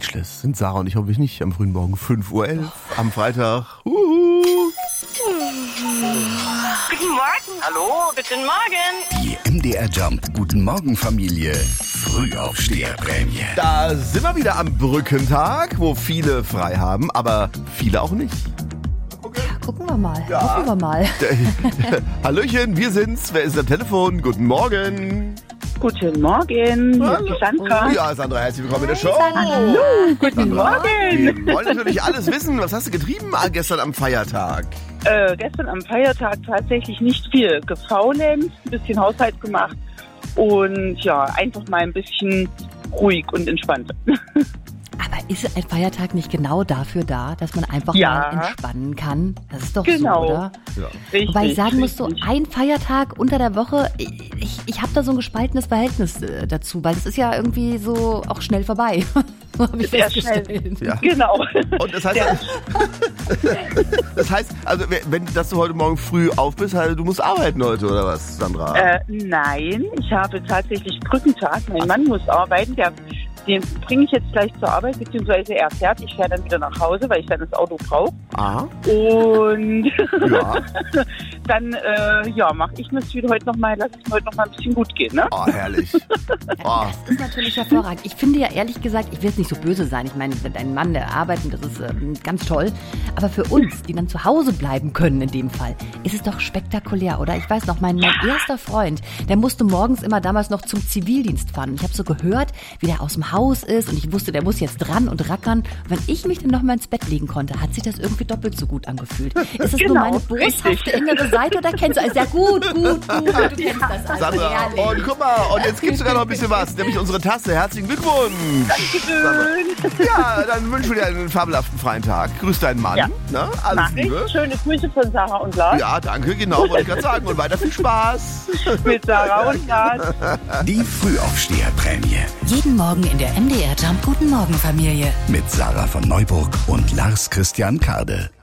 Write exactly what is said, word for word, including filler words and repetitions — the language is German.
Speechless sind Sarah und ich hoffentlich nicht am frühen Morgen fünf Uhr elf am Freitag. Uhu. Guten Morgen. Hallo, guten Morgen. Die M D R Jump Guten Morgen Familie Frühaufsteherprämie. Da sind wir wieder am Brückentag, wo viele frei haben, aber viele auch nicht. Gucken wir mal. Ja. Gucken wir mal. Hallöchen, wir sind's. Wer ist am Telefon? Guten Morgen. Guten Morgen. Hier ist die Sandra. Ja, Sandra, herzlich willkommen in der Show. Hallo, guten Sandra, Morgen. wir wollen natürlich alles wissen. Was hast du getrieben gestern am Feiertag? Äh, gestern am Feiertag tatsächlich nicht viel. Gefaulenzt, ein bisschen Haushalt gemacht und ja, einfach mal ein bisschen ruhig und entspannt. Aber ist ein Feiertag nicht genau dafür da, dass man einfach Ja. mal entspannen kann? Das ist doch Genau. so, oder? Ja. Richtig, Wobei ich sagen muss, so richtig. ein Feiertag unter der Woche, ich, ich habe da so ein gespaltenes Verhältnis äh, dazu, weil es ist ja irgendwie so auch schnell vorbei. So habe ich Sehr festgestellt. Ja. Genau. Und das heißt, Ja. das heißt, also wenn dass du heute Morgen früh auf bist, halt, du musst arbeiten heute oder was, Sandra? Äh, nein, ich habe tatsächlich Brückentag. Mein Mann muss arbeiten. Der, den bringe ich jetzt gleich zur Arbeit, beziehungsweise er fährt. Ich fahre dann wieder nach Hause, weil ich dann das Auto brauche. Ah, Und ja. dann äh, ja, mache ich mir das wieder heute noch mal, lass es mir heute noch mal ein bisschen gut gehen, ne? Oh, herrlich. Oh. Das ist natürlich hervorragend. Ich finde ja ehrlich gesagt, ich will jetzt nicht so böse sein. Ich meine, dein Mann, der arbeitet, das ist ähm, ganz toll. Aber für uns, die dann zu Hause bleiben können in dem Fall, ist es doch spektakulär, oder? Ich weiß noch, mein, mein erster Freund, der musste morgens immer damals noch zum Zivildienst fahren. Ich habe so gehört, wie der aus dem Haus ist und ich wusste, der muss jetzt dran und rackern. Und wenn ich mich dann noch mal ins Bett legen konnte, hat sich das irgendwie doppelt so gut angefühlt. Ist es Genau, nur meine boshafte richtig. innere Seite oder kennst du alles? Ja gut, gut, gut, du kennst das also, Sandra, ehrlich. und guck mal, und jetzt gibt's sogar noch ein bisschen was, nämlich unsere Tasse. Herzlichen Glückwunsch. Dankeschön. Ja, dann wünschen wir dir einen fabelhaften freien Tag. Grüß deinen Mann. Ja. Ne? Alles Mach Liebe. ich. Schöne Grüße von Sarah und Lars. Ja, danke, genau, wollte ich gerade sagen. Und weiter viel Spaß. Mit Sarah und Lars. Die Frühaufsteherprämie Jeden Morgen in der M D R Jump Guten Morgen Familie. mit Sarah von Neuburg und Lars Christian Karde.